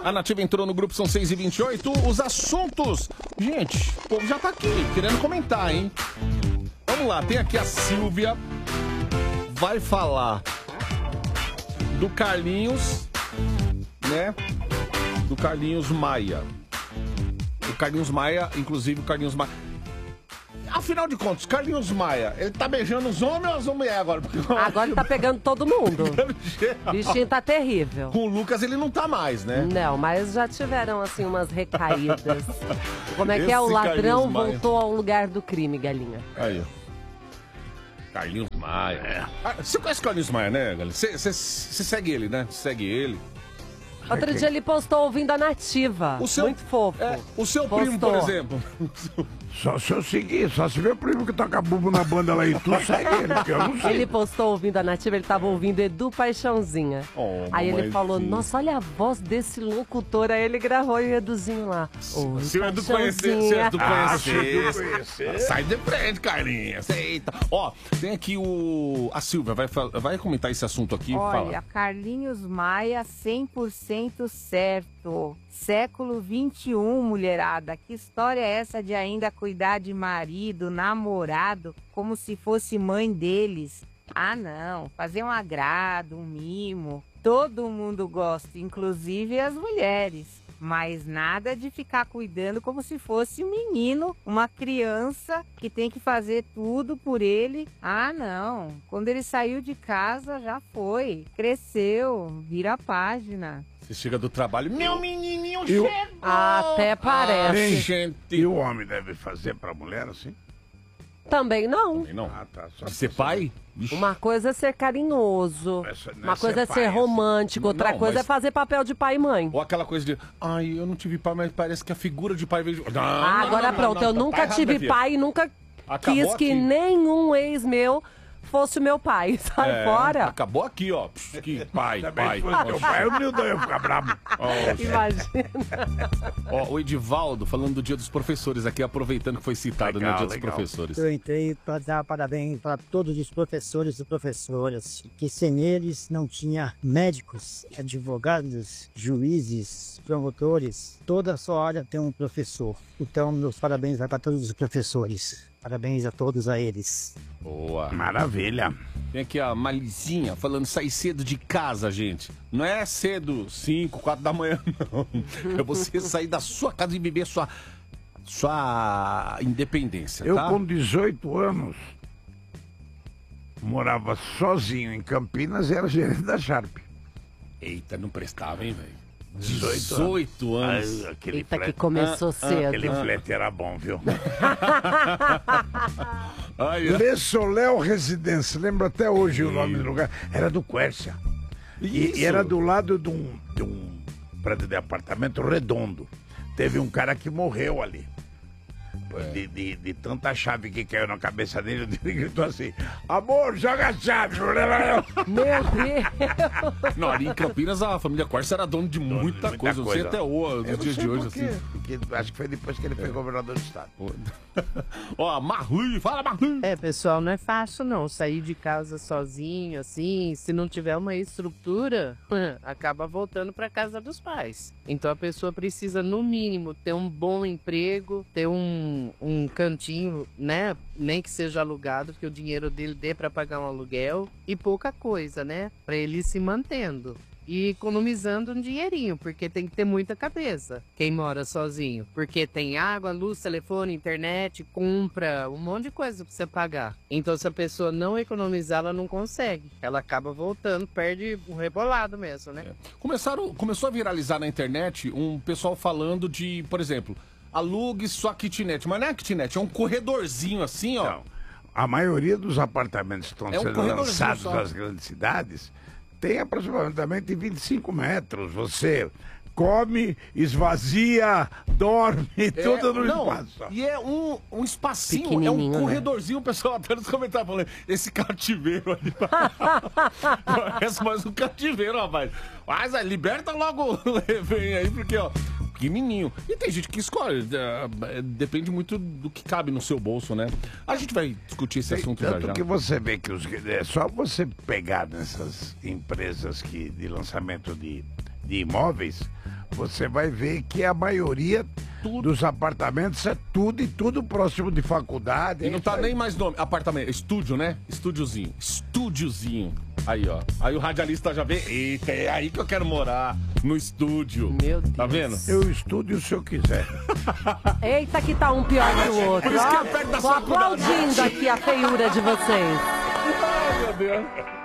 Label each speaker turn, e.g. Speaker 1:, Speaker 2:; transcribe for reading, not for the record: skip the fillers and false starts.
Speaker 1: A Nativa entrou no grupo, são 6h28. Os assuntos. Gente, o povo já tá aqui, querendo comentar, hein? Vamos lá, tem aqui a Silvia. Vai falar do Carlinhos, né? Do Carlinhos Maia. O Carlinhos Maia, inclusive o Carlinhos Maia. Afinal de contas, Carlinhos Maia, ele tá beijando os homens ou as mulheres agora?
Speaker 2: Agora ele tá pegando todo mundo. O bichinho tá terrível.
Speaker 1: Com o Lucas ele não tá mais, né?
Speaker 2: Não, mas já tiveram, assim, umas recaídas. Como é que é? O
Speaker 1: Esse
Speaker 2: ladrão
Speaker 1: Carlinhos Maia.
Speaker 2: voltou ao lugar do crime, galinha.
Speaker 1: Aí, ó. Carlinhos Maia. Ah, você conhece o Carlinhos Maia, né, galera? Você segue ele, né? Segue ele.
Speaker 2: Outro dia ele postou ouvindo a Nativa. Muito fofo.
Speaker 1: O seu
Speaker 2: Postou.
Speaker 1: primo, por exemplo.
Speaker 3: Só se eu seguir, só se ver o primo que toca bumbo na banda lá e tu segue ele, porque eu não sei.
Speaker 2: Ele postou ouvindo a Nativa, ele tava ouvindo Edu Paixãozinha. Aí ele falou, nossa, olha a voz desse locutor. Aí ele gravou e o Eduzinho lá. Oi,
Speaker 1: Se o Edu conhecer, se o Edu conhecer. Sai de frente, Carlinhos. Eita. Ó, tem aqui a Silvia, vai comentar esse assunto aqui.
Speaker 4: Olha,
Speaker 1: Fala.
Speaker 4: Carlinhos Maia, 100% certo. Século 21, mulherada. Que história é essa de ainda cuidar de marido, namorado, como se fosse mãe deles? Ah, não. Fazer um agrado, um mimo. Todo mundo gosta, inclusive as mulheres. Mas nada de ficar cuidando como se fosse um menino, uma criança que tem que fazer tudo por ele. Ah, não. Quando ele saiu de casa, já foi. Cresceu. Vira a página.
Speaker 1: Você chega do trabalho, meu menininho chegou!
Speaker 2: Até parece.
Speaker 1: Gente.
Speaker 3: E o homem deve fazer pra mulher assim?
Speaker 2: Também não.
Speaker 1: Não.
Speaker 3: Ah, tá. Só
Speaker 1: De ser pai?
Speaker 2: Uma coisa é ser carinhoso, uma coisa é ser romântico, outra
Speaker 1: Não,
Speaker 2: coisa
Speaker 1: mas-
Speaker 2: é fazer papel de pai e mãe.
Speaker 1: Ou aquela coisa de, ai, eu não tive pai, mas parece que a figura de pai veio...
Speaker 2: Agora pronto, eu nunca tive pai e nunca
Speaker 1: Acabou
Speaker 2: quis que
Speaker 1: aqui.
Speaker 2: nenhum ex meu fosse meu pai. Sai fora.
Speaker 1: Acabou aqui, ó. Que pai,
Speaker 3: Também se fosse teu pai, o Nildão ia ficar bravo.
Speaker 2: Imagina.
Speaker 1: Ó, o Edivaldo falando do Dia dos Professores aqui, aproveitando que foi citado no Dia dos Professores.
Speaker 5: Eu entrei para dar parabéns para todos os professores e professoras, que sem eles não tinha médicos, advogados, juízes, promotores. Toda a sua área tem um professor. Então, meus parabéns vai para todos os professores. Parabéns a todos a eles.
Speaker 1: Boa.
Speaker 3: Maravilha.
Speaker 1: Tem aqui a Malizinha falando sair cedo de casa, gente. Não é cedo, 5, 4 da manhã, não. É você sair da sua casa e viver sua independência,
Speaker 3: Eu
Speaker 1: tá?
Speaker 3: com 18 anos morava sozinho em Campinas e era gerente da Sharp.
Speaker 1: Eita, não prestava, hein, velho?
Speaker 3: 18
Speaker 1: anos.
Speaker 3: Ai, aquele
Speaker 2: Eita,
Speaker 3: flete-
Speaker 2: que começou cedo.
Speaker 3: Aquele flete era bom, viu?
Speaker 6: Lessoléu Residência, lembro até hoje o nome do lugar. Era do Quércia.
Speaker 3: E era do lado de um prédio de apartamento redondo. Teve um cara que morreu ali. De tanta chave que caiu na cabeça dele, ele gritou assim: amor, joga a chave!
Speaker 2: Meu Deus!
Speaker 1: Não, ali em Campinas a família Corsa era dono de muita coisa. Não sei até nos dias de hoje, assim.
Speaker 3: Porque acho que foi depois que ele foi governador do estado.
Speaker 1: Ó, Marli, fala Marli!
Speaker 7: É, pessoal, não é fácil não sair de casa sozinho, assim, se não tiver uma estrutura, acaba voltando para casa dos pais. Então a pessoa precisa, no mínimo, ter um bom emprego, ter um cantinho, né, nem que seja alugado, que o dinheiro dele dê para pagar um aluguel, e pouca coisa, né, para ele ir se mantendo. E economizando um dinheirinho, porque tem que ter muita cabeça quem mora sozinho. Porque tem água, luz, telefone, internet, compra, um monte de coisa pra você pagar. Então se a pessoa não economizar, ela não consegue. Ela acaba voltando, perde o rebolado mesmo, né?
Speaker 1: Começou a viralizar na internet um pessoal falando de, por exemplo, alugue sua kitnet. Mas não é kitnet, é um corredorzinho assim, ó.
Speaker 3: Não, a maioria dos apartamentos que estão
Speaker 1: É um
Speaker 3: sendo
Speaker 1: corredorzinho
Speaker 3: lançados
Speaker 1: só.
Speaker 3: nas grandes cidades tem aproximadamente 25 metros. Você come, esvazia, dorme, tudo no espaço só.
Speaker 1: E é um espacinho, é um
Speaker 2: Pequenininho, né?
Speaker 1: corredorzinho, o pessoal até nos comentários falando, esse cativeiro ali, parece mais um cativeiro, rapaz. Mas liberta logo o refém aí, porque, ó, pequenininho. E tem gente que escolhe, depende muito do que cabe no seu bolso, né? A gente vai discutir esse assunto já
Speaker 3: Tanto
Speaker 1: já.
Speaker 3: que você vê que é só você pegar nessas empresas de lançamento de imóveis,
Speaker 6: você vai ver que a maioria dos apartamentos é tudo e tudo próximo de faculdade.
Speaker 1: E não tá nem mais nome, apartamento, estúdio, né? Estúdiozinho. Aí, ó. Aí o radialista já vê, eita, é aí que eu quero morar, no estúdio.
Speaker 2: Meu Deus.
Speaker 1: Tá vendo?
Speaker 6: Eu estúdio se eu quiser.
Speaker 2: Eita, que tá um pior que o outro.
Speaker 1: Por isso que é perto da
Speaker 2: Tô
Speaker 1: faculdade.
Speaker 2: aplaudindo aqui a feiura de vocês.
Speaker 1: Ai, meu Deus.